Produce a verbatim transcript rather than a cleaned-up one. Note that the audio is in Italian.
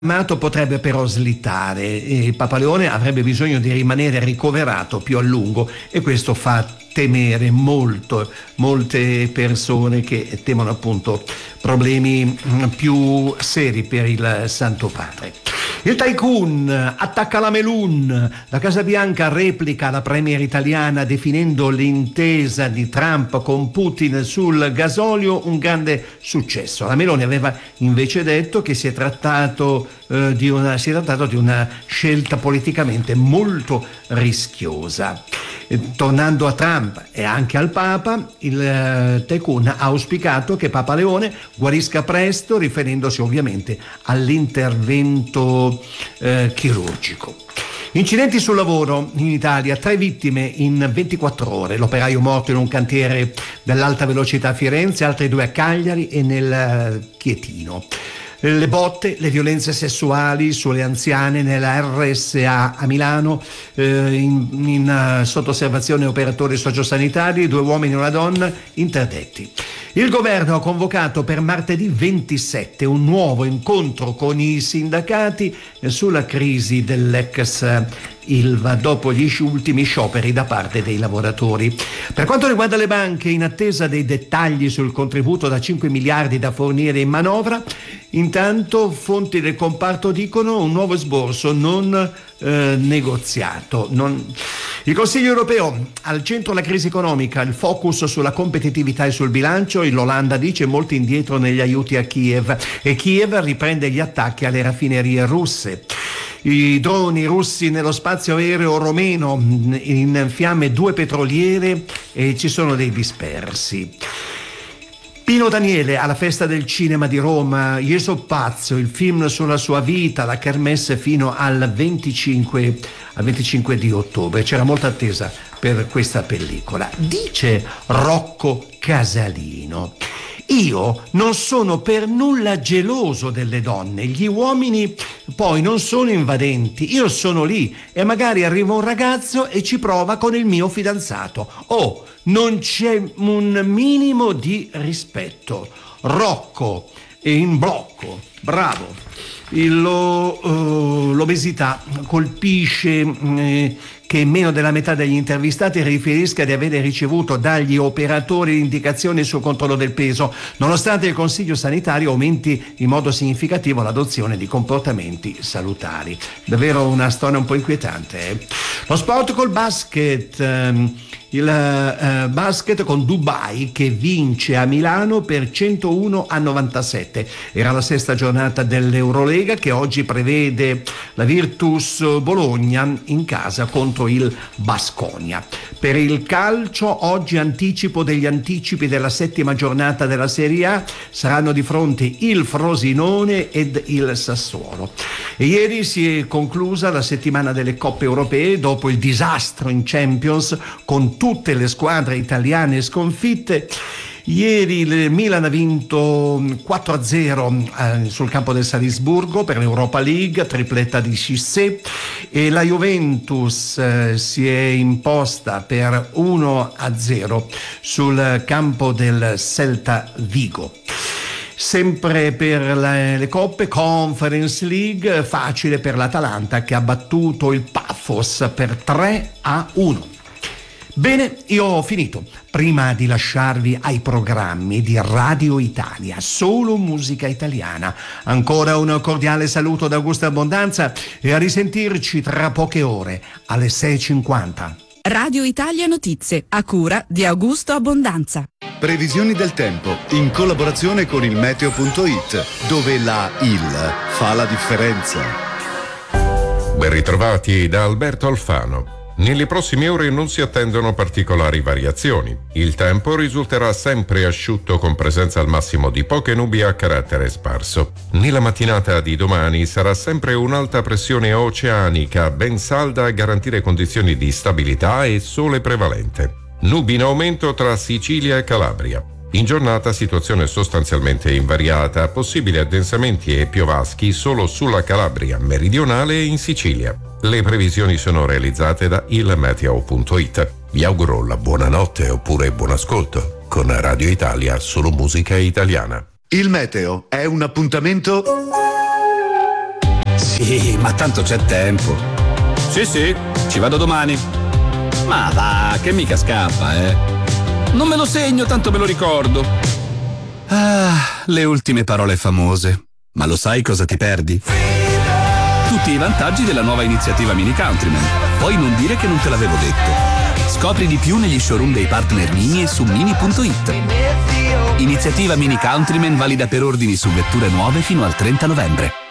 Mato potrebbe però slittare e Papa Leone avrebbe bisogno di rimanere ricoverato più a lungo e questo fa temere molto molte persone che temono appunto problemi più seri per il Santo Padre. Il tycoon attacca la Melun, la Casa Bianca replica la premier italiana definendo l'intesa di Trump con Putin sul gasolio un grande successo. La Meloni aveva invece detto che si è trattato eh, di una si è trattato di una scelta politicamente molto rischiosa. E, tornando a Trump e anche al Papa, il eh, tycoon ha auspicato che Papa Leone guarisca presto, riferendosi ovviamente all'intervento eh, chirurgico. Incidenti sul lavoro in Italia, tre vittime in ventiquattro ore, l'operaio morto in un cantiere dell'alta velocità a Firenze, altri due a Cagliari e nel Chietino. Le botte, le violenze sessuali sulle anziane nella R S A a Milano, eh, in, in uh, sotto osservazione operatori sociosanitari, due uomini e una donna interdetti. Il governo ha convocato per martedì ventisette un nuovo incontro con i sindacati sulla crisi dell'ex Ilva dopo gli ultimi scioperi da parte dei lavoratori. Per quanto riguarda le banche, in attesa dei dettagli sul contributo da cinque miliardi da fornire in manovra, intanto fonti del comparto dicono un nuovo esborso non eh, negoziato. Non... Il Consiglio europeo, al centro la crisi economica, il focus sulla competitività e sul bilancio, l'Olanda dice molto indietro negli aiuti a Kiev e Kiev riprende gli attacchi alle raffinerie russe. I droni russi nello spazio aereo romeno, in fiamme due petroliere e ci sono dei dispersi. Pino Daniele alla Festa del Cinema di Roma, Io so pazzo, il film sulla sua vita, la kermesse fino al venticinque, al venticinque di ottobre. C'era molta attesa per questa pellicola. Dice Rocco Casalino: io non sono per nulla geloso delle donne, gli uomini poi non sono invadenti, io sono lì e magari arriva un ragazzo e ci prova con il mio fidanzato. Oh, non c'è un minimo di rispetto. Rocco è in blocco, bravo. Il, lo, uh, l'obesità colpisce eh, che meno della metà degli intervistati riferisca di avere ricevuto dagli operatori indicazioni sul controllo del peso, nonostante il Consiglio sanitario aumenti in modo significativo l'adozione di comportamenti salutari. Davvero una storia un po' inquietante. Eh? Lo sport col basket. Ehm, Il uh, basket con Dubai che vince a Milano per centouno a novantasette. Era la sesta giornata dell'Eurolega che oggi prevede la Virtus Bologna in casa contro il Baskonia. Per il calcio oggi anticipo degli anticipi della settima giornata della Serie A, saranno di fronte il Frosinone ed il Sassuolo. E ieri si è conclusa la settimana delle coppe europee dopo il disastro in Champions con tutte le squadre italiane sconfitte. Ieri il Milan ha vinto quattro a zero eh, sul campo del Salisburgo per l'Europa League, tripletta di Cissé, e la Juventus eh, si è imposta per uno a zero sul campo del Celta Vigo. Sempre per le, le coppe, Conference League, facile per l'Atalanta che ha battuto il Paphos per tre a uno. Bene, io ho finito. Prima di lasciarvi ai programmi di Radio Italia, solo musica italiana, ancora un cordiale saluto da Augusto Abbondanza e a risentirci tra poche ore alle sei e cinquanta. Radio Italia Notizie, a cura di Augusto Abbondanza. Previsioni del tempo in collaborazione con il meteo punto it, dove la I L fa la differenza. Ben ritrovati da Alberto Alfano. Nelle prossime ore non si attendono particolari variazioni. Il tempo risulterà sempre asciutto con presenza al massimo di poche nubi a carattere sparso. Nella mattinata di domani sarà sempre un'alta pressione oceanica ben salda a garantire condizioni di stabilità e sole prevalente. Nubi in aumento tra Sicilia e Calabria. In giornata situazione sostanzialmente invariata, possibili addensamenti e piovaschi solo sulla Calabria meridionale e in Sicilia. Le previsioni sono realizzate da il meteo punto it. Vi auguro la buonanotte oppure buon ascolto con Radio Italia, solo musica italiana. Il meteo è un appuntamento Sì, ma tanto c'è tempo. Sì, sì, ci vado domani. Ma va, che mica scappa, eh. Non me lo segno, tanto me lo ricordo. Ah, le ultime parole famose. Ma lo sai cosa ti perdi? Tutti i vantaggi della nuova iniziativa Mini Countryman. Poi non dire che non te l'avevo detto. Scopri di più negli showroom dei partner Mini e su mini punto it. Iniziativa Mini Countryman valida per ordini su vetture nuove fino al trenta novembre.